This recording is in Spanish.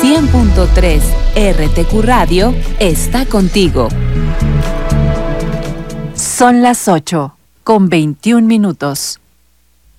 100.3 RTQ Radio está contigo. Son las 8:21.